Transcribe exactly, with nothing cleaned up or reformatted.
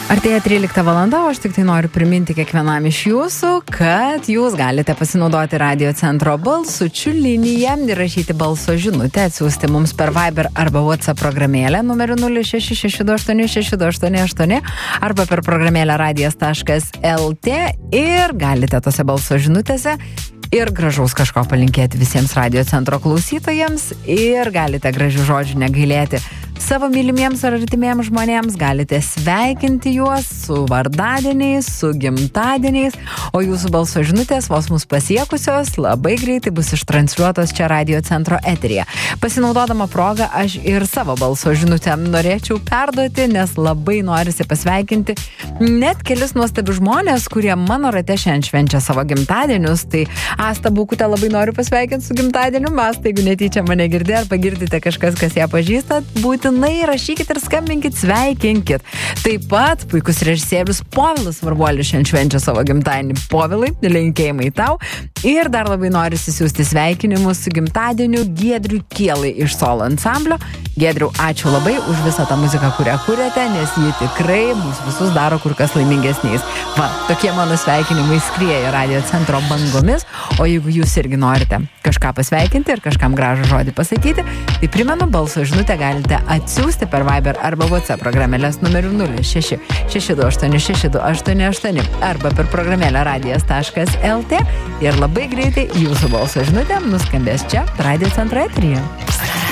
Artėja trylikta valanda, o aš tik tai noriu priminti kiekvienam iš jūsų, kad jūs galite pasinaudoti Radio Centro balsučių liniją ir rašyti balso žinutę, atsiųsti mums per Viber arba WhatsApp programėlę numeriu nulis šeši šeši du aštuoni šeši du aštuoni aštuoni arba per programėlę radijas taškas lt ir galite tose balso žinutėse ir gražaus kažko palinkėti visiems Radio Centro klausytojams ir galite gražių žodžių negailėti savo mylimiems ar artimiems žmonėms, galite sveikinti juos su vardadieniais, su gimtadieniais, o jūsų balso žinutės vos mus pasiekusios labai greitai bus ištransliuotos čia Radio Centro eteryje. Pasinaudodama progą, aš ir savo balso žinutę norėčiau perduoti, nes labai norisi pasveikinti net kelis nuostabius žmonės, kurie mano rate šiandien švenčia savo gimtadienius. Tai Asta Bukutė labai noriu pasveikinti su gimtadieniu. Asta, jeigu netyčia mane girdė ar pagirdite kažkas, kas ją pažįsta, būtinai rašykit ir skambinkit, sveikinkit. Taip pat puikus režisierius Povilas Varvuolis šiandien švenčia savo gimtadienį. Povilai, linkėjimai tau. Ir dar labai noriu siųsti sveikinimus su gimtadieniu Giedriui Kielai iš solo ansamblio. Giedriau, ačiū labai už visą tą muziką, kurią kuriate, nes ji tikrai mus visus daro kur kas laimingesniais. Va, tokie mano sveikinimai skrieja Radio Centro bangomis, o jeigu jūs irgi norite kažką pasveikinti ir kažkam gražų žodį pasakyti, tai primenu, balso žinutę galite atsiųsti per Viber arba WhatsApp programėlės numeriu nulis šeši šeši du aštuoni šeši du aštuoni aštuoni arba per programėlę radijas taškas lt ir labai greitai jūsų balso žinutė nuskambės čia Radio Centro eteryje.